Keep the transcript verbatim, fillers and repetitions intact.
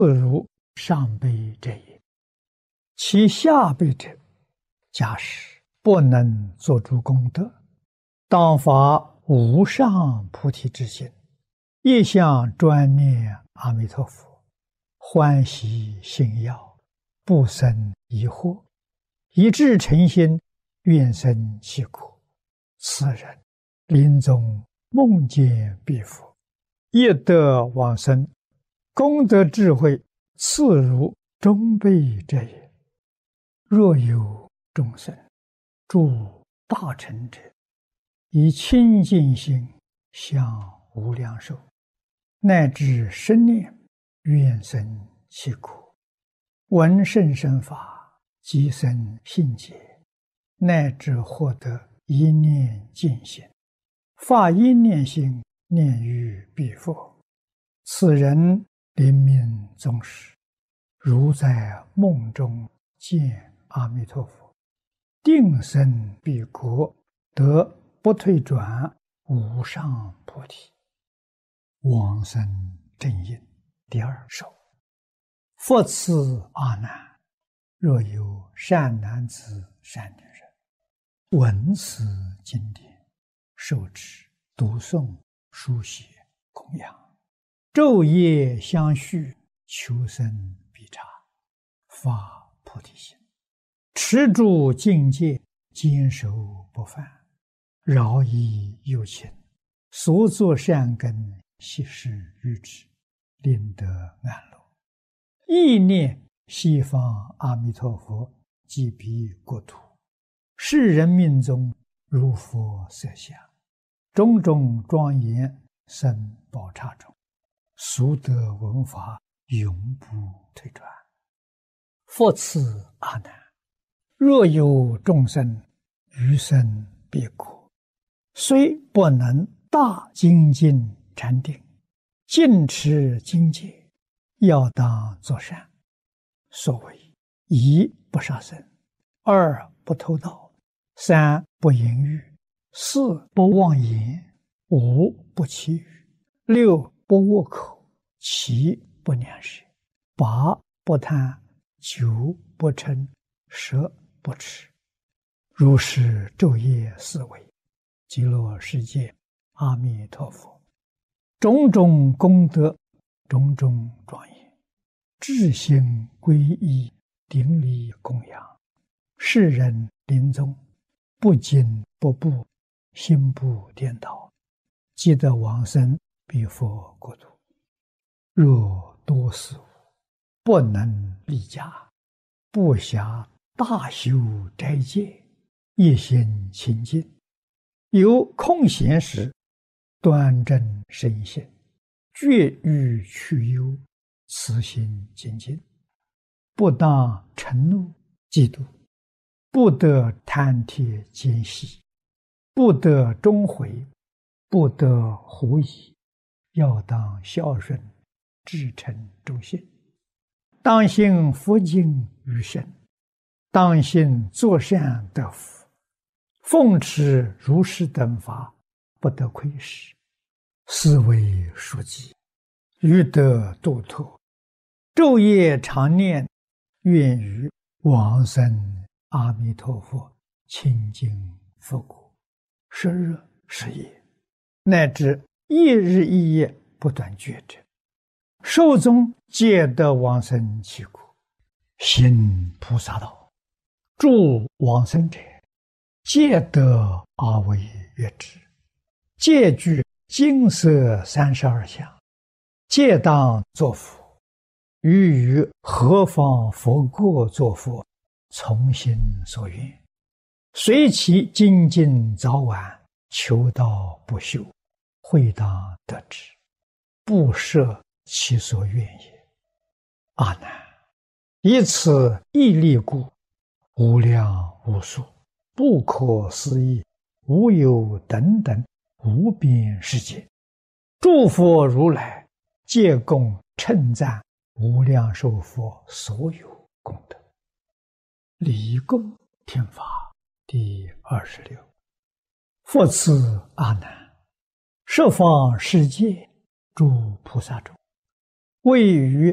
不如上辈者也。其下辈者，假使不能做诸功德，当发无上菩提之心，一向专念阿弥陀佛，欢喜信要，不生疑惑，一致诚心，愿生其国。此人临终梦见彼佛，业得往生，功德智慧次如中辈者也。若有众生诸大乘者，以清净心向无量寿，乃至生念愿生其国，闻甚深法，即生信解，乃至获得一念净心，发一念心念于彼佛，此人临命终时，如在梦中见阿弥陀佛，定生彼国，得不退转无上菩提。往生正因第二首。复次阿难，若有善男子善女人，闻此经典，受持读诵书写供养，昼夜相续，求生必察，发菩提心，持住境界，坚守不犯，饶益有情，所作善根悉施于之，令得安乐。意念西方阿弥陀佛即彼国土，世人命中如佛色相，种种庄严生宝刹中，速得闻法，永不退转。复次阿难，若有众生余生彼国，虽不能大精进禅定，尽持经戒，要当作善。所谓一不杀生，二不偷盗，三不淫欲，四不妄言，五不绮语，六不恶口，七不两舌，八不贪，九不嗔，十不痴。如是昼夜思维，极乐世界阿弥陀佛，种种功德，种种庄严，至心皈依，顶礼供养，世人临终不惊不怖，心不颠倒，即得往生彼佛国土。若多事物不能立家，不暇大修斋戒，一心清净，有空闲时，端正身心，绝欲去忧，慈心精进，不当嗔怒嫉妒，不得贪帖奸细，不得终悔，不得狐疑，要当孝顺，至诚忠信，当信佛经于身，当信作善得福，奉持如是等法，不得亏失，是为书记，欲得度脱，昼夜常念，愿于往生阿弥陀佛清净佛国，十日十夜，乃至一日一夜不断觉者，寿终皆得往生其国。行菩萨道，诸往生者，皆得阿惟越致，皆具金色三十二相，皆当作佛。欲于何方佛国作佛，从心所愿，随其精进早晚，求道不休，会当得之，不设其所愿也。阿难，以此义力故，无量无数，不可思议，无有等等无边世界，诸佛如来皆共称赞无量寿佛所有功德。离供听法第二十六。复次阿难，十方世界诸菩萨中，位于